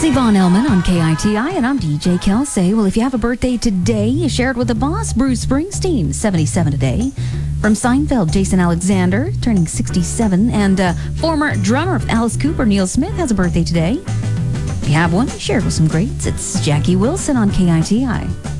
Yvonne Elman on KITI, and I'm DJ Kelsey. Well, if you have a birthday today, you share it with the boss, Bruce Springsteen, 77 today. From Seinfeld, Jason Alexander, turning 67. And former drummer of Alice Cooper, Neil Smith, has a birthday today. If you have one, share it with some greats. It's Jackie Wilson on KITI.